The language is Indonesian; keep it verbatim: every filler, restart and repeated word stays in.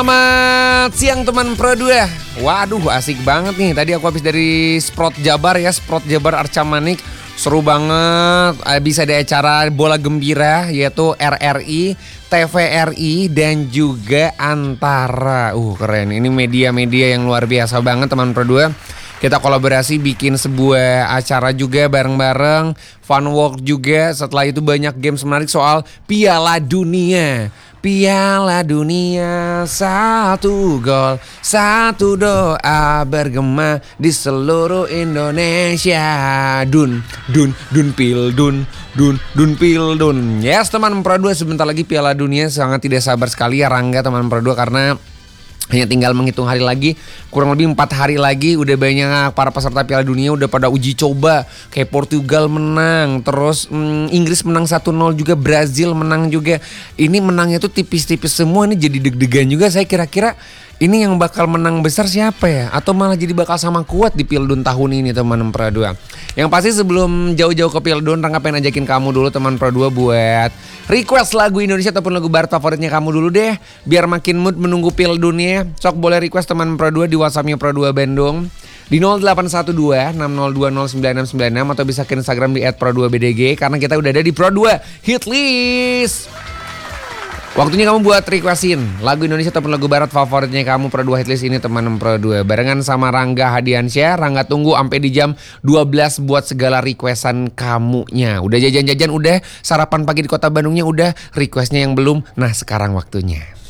Selamat siang teman Pro dua. Waduh asik banget nih. Tadi aku habis dari Sprot Jabar ya, Sprot Jabar Arca Manik. Seru banget, bisa di acara Bola Gembira yaitu R R I, T V R I dan juga Antara. Uh keren, ini media-media yang luar biasa banget teman Pro dua. Kita kolaborasi bikin sebuah acara juga bareng-bareng, fun walk juga. Setelah itu banyak games menarik soal Piala Dunia. Piala Dunia, satu gol, satu doa bergema di seluruh Indonesia. Dun, dun, dun pil, dun, dun, dun pil, dun. Yes teman Pro dua, sebentar lagi Piala Dunia, sangat tidak sabar sekali ya Rangga teman Pro dua, karena hanya tinggal menghitung hari lagi, kurang lebih empat hari lagi udah banyak para peserta Piala Dunia udah pada uji coba. Kayak Portugal menang, terus hmm, Inggris menang satu nol juga, Brazil menang juga. Ini menangnya tuh tipis-tipis semua, ini jadi deg-degan juga saya kira-kira ini yang bakal menang besar siapa ya? Atau malah jadi bakal sama kuat di Pildun tahun ini teman Pro dua. Yang pasti sebelum jauh-jauh ke Pildun, Rangga pengen ajakin kamu dulu teman Pro dua buat request lagu Indonesia ataupun lagu barat favoritnya kamu dulu deh. Biar makin mood menunggu Pildunnya. Sok boleh request teman Pro dua di WhatsAppnya Pro dua Bandung di nol delapan satu dua enam nol dua nol sembilan enam sembilan enam atau bisa ke Instagram di et pro dua b d g karena kita udah ada di Pro dua Hit List. Waktunya kamu buat requestin lagu Indonesia ataupun lagu barat favoritnya kamu Pro dua Hitlist ini teman Pro dua. Barengan sama Rangga Hadiansyah. Rangga tunggu sampai di jam dua belas buat segala requestan kamunya. Udah jajan-jajan, udah sarapan pagi di kota Bandungnya, udah requestnya yang belum. Nah sekarang waktunya.